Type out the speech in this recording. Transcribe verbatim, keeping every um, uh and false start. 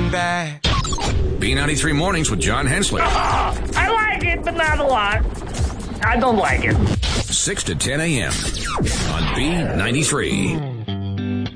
coming back. B ninety-three Mornings with John Hensley. Oh, I like it, but not a lot. I don't like it. six to ten a.m. on B ninety-three.